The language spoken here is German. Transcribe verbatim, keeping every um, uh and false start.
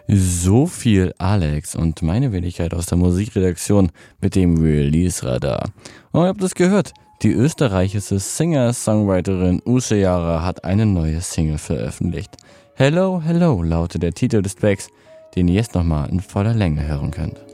So viel Alex und meine Wenigkeit aus der Musikredaktion mit dem Release-Radar. Und ihr habt es gehört, die österreichische Singer-Songwriterin Usche Jara hat eine neue Single veröffentlicht. Hello, Hello lautet der Titel des Tracks, den ihr jetzt nochmal in voller Länge hören könnt.